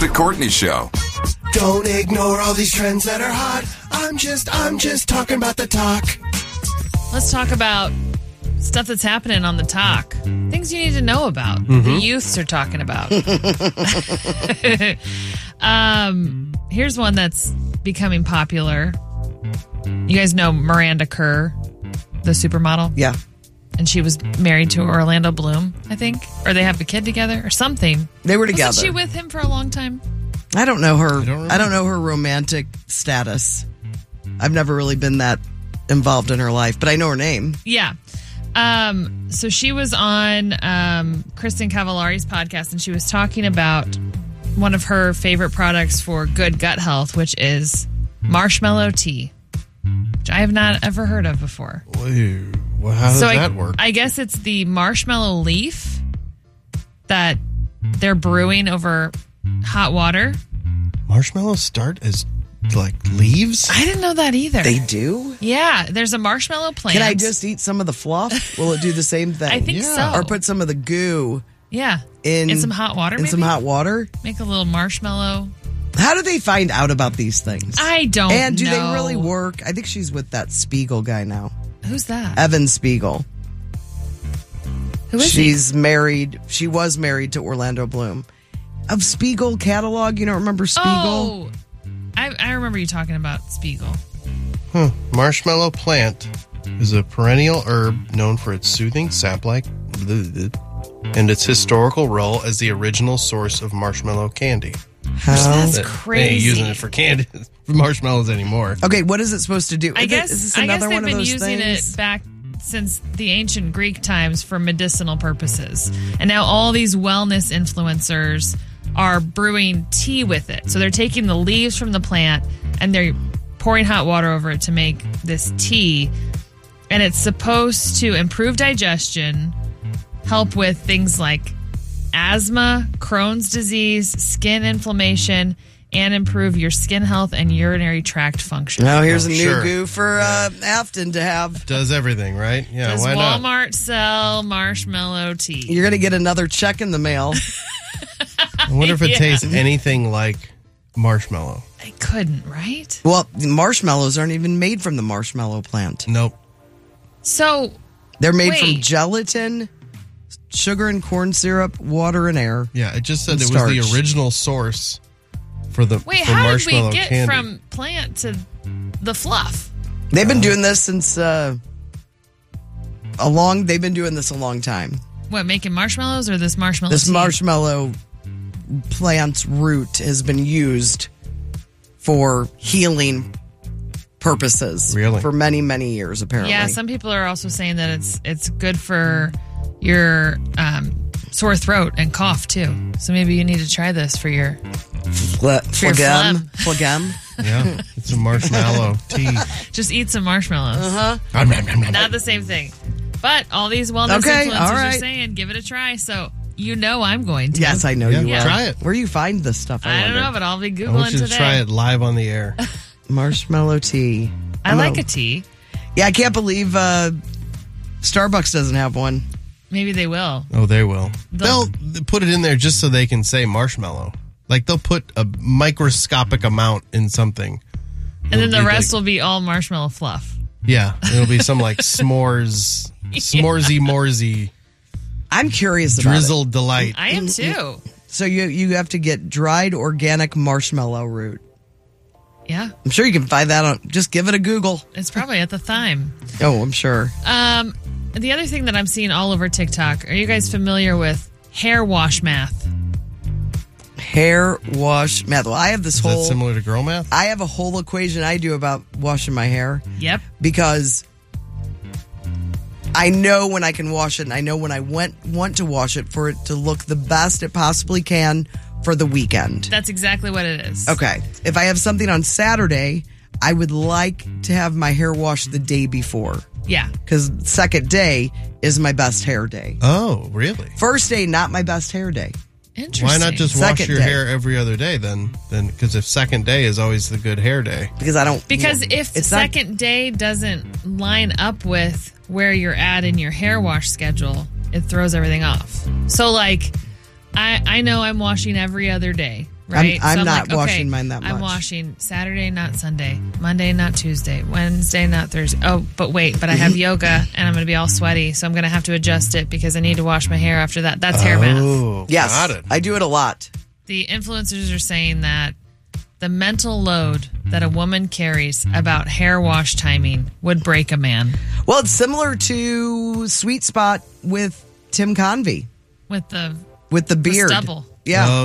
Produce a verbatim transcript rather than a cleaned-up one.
The Courtney Show. Don't ignore all these trends that are hot. I'm just, I'm just talking about the talk. Let's talk about stuff that's happening on the talk. Things you need to know about. Mm-hmm. The youths are talking about. um, here's one that's becoming popular. You guys know Miranda Kerr, the supermodel? Yeah. And she was married to Orlando Bloom, I think. Or they have a kid together or something. They were together. Wasn't she with him for a long time? I don't know her. I don't, I don't know her romantic status. I've never really been that involved in her life, but I know her name. Yeah. Um, so she was on um, Kristen Cavallari's podcast, and she was talking about one of her favorite products for good gut health, which is marshmallow tea, which I have not ever heard of before. Wait, well, how does so I, that work? I guess it's the marshmallow leaf that they're brewing over hot water. Marshmallows start as like leaves? I didn't know that either. They do? Yeah, there's a marshmallow plant. Can I just eat some of the fluff? Will it do the same thing? I think Yeah. so. Or put some of the goo yeah. in, in some hot water, in maybe? some hot water? Make a little marshmallow. How do they find out about these things? I don't know. And do they really work? I think she's with that Spiegel guy now. Who's that? Evan Spiegel. Who is She's he? married. She was married to Orlando Bloom. Of Spiegel catalog, you don't remember Spiegel? Oh, I, I remember you talking about Spiegel. Huh. Marshmallow plant is a perennial herb known for its soothing sap-like and its historical role as the original source of marshmallow candy. How? That's They ain't crazy. using it for candy, for marshmallows anymore. Okay, what is it supposed to do? I Is it- guess is this I another guess they've one of been those using things? it back since the ancient Greek times for medicinal purposes. And now all these wellness influencers are brewing tea with it. So they're taking the leaves from the plant and they're pouring hot water over it to make this tea. And it's supposed to improve digestion, help with things like asthma, Crohn's disease, skin inflammation, and improve your skin health and urinary tract function. Now here's Oh, a new sure. goo for uh, Afton to have. Does everything, right? Yeah, Does why not? Walmart sell marshmallow tea? You're going to get another check in the mail. I wonder if it Yeah. tastes anything like marshmallow. I couldn't, right? Well, the marshmallows aren't even made from the marshmallow plant. Nope. So, They're made Wait. from gelatin, sugar and corn syrup, water and air. Yeah, it just said And it was the starch. original source for the wait, for how did marshmallow we get candy. from plant to the fluff? They've been doing this since uh, a long. They've been doing this a long time. What, making marshmallows or this marshmallow This tea? marshmallow plant's root has been used for healing purposes Really? for many, many years, apparently. Yeah, some people are also saying that it's it's good for your um, sore throat and cough, too. So maybe you need to try this for your... Phle- For your phlegm. Phlegm. Yeah, it's a marshmallow tea. Just eat some marshmallows. Uh-huh. Nom, nom, nom, nom. Not the same thing. But all these wellness Okay, influencers all are right. saying, give it a try. So you know I'm going to. Yes, I know Yeah, you will. try it. Where do you find this stuff? I, I don't wonder? know, but I'll be I Googling want you to today. try it live on the air. Marshmallow tea. I I'm like gonna- a tea. Yeah, I can't believe uh, Starbucks doesn't have one. Maybe they will. Oh, they will. They'll- They'll put it in there just so they can say marshmallow. Like they'll put a microscopic amount in something. And then the It'll be rest like- will be all marshmallow fluff. Yeah, it'll be some like s'mores, s'moresy moresy, I'm curious about it. drizzled delight. I am too. So you you have to get dried organic marshmallow root. Yeah. I'm sure you can find that on. Just give it a Google. It's probably at the Thyme. Oh, I'm sure. Um, the other thing that I'm seeing all over TikTok, are you guys familiar with hair wash math? Hair wash math. Well, I have this Is whole. that similar to girl math? I have a whole equation I do about washing my hair Yep. because I know when I can wash it, and I know when I want want to wash it for it to look the best it possibly can for the weekend. That's exactly what it is. Okay. If I have something on Saturday, I would like to have my hair washed the day before Yeah. because second day is my best hair day. Oh, really? First day, not my best hair day. Interesting. Why not just wash Second your day. hair every other day then? Then because if second day is always the good hair day. Because I don't. Because you know, if it's not- second day doesn't line up with where you're at in your hair wash schedule, it throws everything off. So, like, I, I know I'm washing every other day, right? I'm- I'm so not like, washing okay, mine that I'm much. washing Saturday, not Sunday. Monday, not Tuesday. Wednesday, not Thursday. Oh, but wait, but I have yoga and I'm going to be all sweaty. So I'm going to have to adjust it because I need to wash my hair after that. That's hair math. Oh, Yes, got it. I do it a lot. The influencers are saying that the mental load that a woman carries about hair wash timing would break a man. Well, it's similar to Sweet Spot with Tim Convey With the with the beard. stubble. Yeah. Oh,